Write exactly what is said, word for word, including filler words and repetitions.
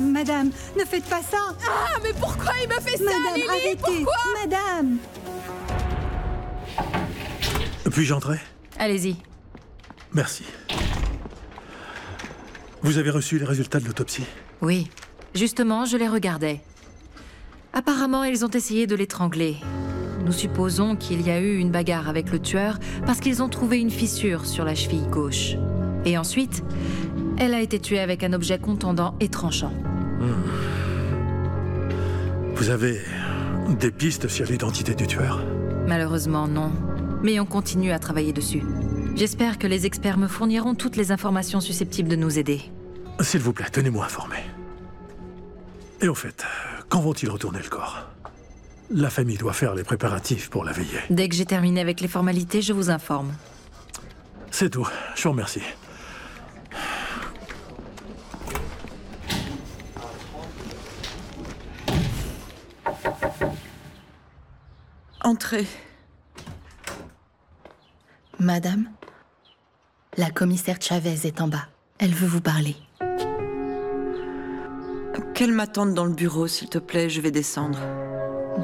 madame, madame, ne faites pas ça. Ah, mais pourquoi il me fait ça, Madame, Lily? arrêtez. Pourquoi? Madame. Puis-je entrer? Allez-y. Merci. Vous avez reçu les résultats de l'autopsie? Oui. Justement, je les regardais. Apparemment, ils ont essayé de l'étrangler. Nous supposons qu'il y a eu une bagarre avec le tueur parce qu'ils ont trouvé une fissure sur la cheville gauche. Et ensuite, elle a été tuée avec un objet contondant et tranchant. Hmm. Vous avez des pistes sur l'identité du tueur? Malheureusement, non. Mais on continue à travailler dessus. J'espère que les experts me fourniront toutes les informations susceptibles de nous aider. S'il vous plaît, tenez-moi informé. Et au fait, quand vont-ils retourner le corps? La famille doit faire les préparatifs pour la veillée. Dès que j'ai terminé avec les formalités, je vous informe. C'est tout. Je vous remercie. Entrez. Madame, la commissaire Chavez est en bas. Elle veut vous parler. Qu'elle m'attende dans le bureau, s'il te plaît, je vais descendre.